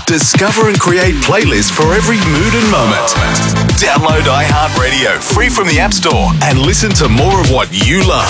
Discover and create playlists for every mood and moment. Download iHeartRadio free from the App Store and listen to more of what you love.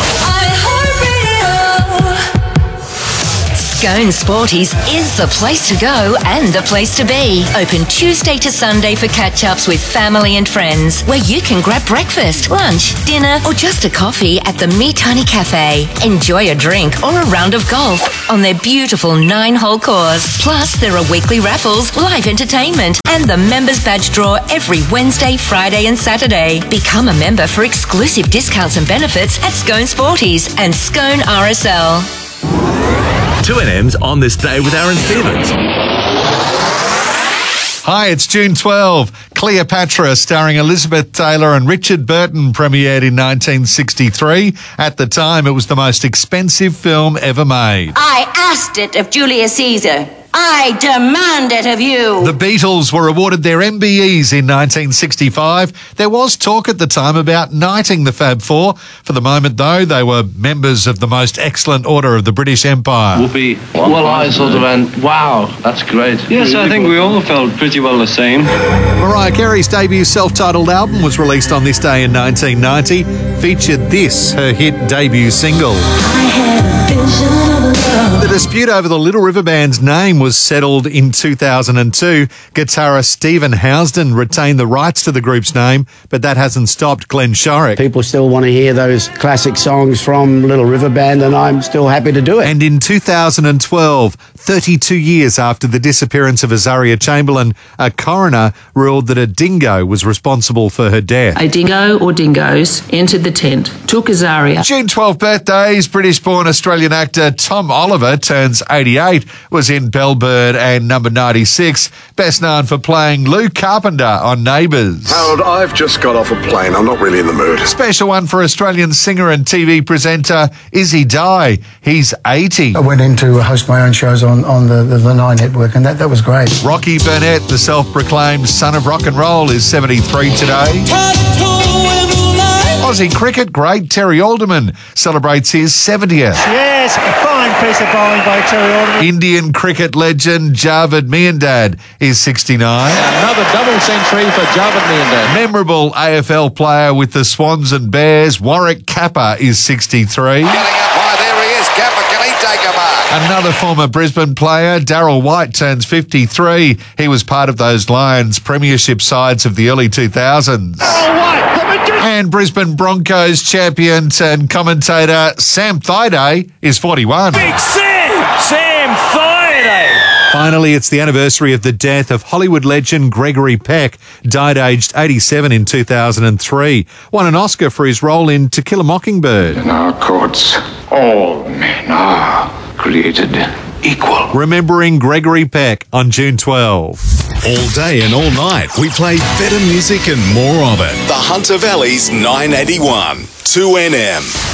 Scone Sporties is the place to go and the place to be. Open Tuesday to Sunday for catch-ups with family and friends, where you can grab breakfast, lunch, dinner, or just a coffee at the Meat Honey Cafe. Enjoy a drink or a round of golf on their beautiful 9-hole course. Plus, there are weekly raffles, live entertainment, and the members badge draw every Wednesday, Friday, and Saturday. Become a member for exclusive discounts and benefits at Scone Sporties and Scone RSL. 2NM's On This Day with Aaron Stevens. Hi, it's June 12. Cleopatra, starring Elizabeth Taylor and Richard Burton, premiered in 1963. At the time, it was the most expensive film ever made. I asked it of Julius Caesar. I demand it of you. The Beatles were awarded their MBEs in 1965. There was talk at the time about knighting the Fab Four. For the moment, though, they were members of the most excellent order of the British Empire. Whoopi. Well, I sort of went, wow, that's great. Yes, I think we all felt pretty well the same. Mariah Carey's debut self-titled album was released on this day in 1990. Featured this, her hit debut single. The dispute over the Little River Band's name was settled in 2002. Guitarist Stephen Housden retained the rights to the group's name, but that hasn't stopped Glenn Shorrock. People still want to hear those classic songs from Little River Band, and I'm still happy to do it. And in 2012, 32 years after the disappearance of Azaria Chamberlain, a coroner ruled that a dingo was responsible for her death. A dingo or dingoes entered the tent, took Azaria. June 12 birthdays. British-born Australian actor Tom Oliver turns 88, was in Bellbird and Number 96, best known for playing Lou Carpenter on Neighbours. Harold, I've just got off a plane. I'm not really in the mood. Special one for Australian singer and TV presenter Izzy Dye. He's 80. I went in to host my own shows on the Nine Network, and that was great. Rocky Burnett, the self-proclaimed son of rock and roll, is 73 today. Aussie cricket great Terry Alderman celebrates his 70th. Yes, a fine piece of bowling by Terry Alderman. Indian cricket legend Javed Miandad is 69. Another double century for Javed Miandad. Memorable AFL player with the Swans and Bears, Warwick Kappa, is 63. Getting up high, there he is, Kappa, can he take a mark? Another former Brisbane player, Darryl White, turns 53. He was part of those Lions premiership sides of the early 2000s. And Brisbane Broncos champion and commentator Sam Thaiday is 41. Big Sam Thaiday. Finally, it's the anniversary of the death of Hollywood legend Gregory Peck, died aged 87 in 2003. Won an Oscar for his role in To Kill a Mockingbird. In our courts, all men are created equal. Remembering Gregory Peck on June 12. All day and all night, we play better music and more of it. The Hunter Valley's 981 2NM.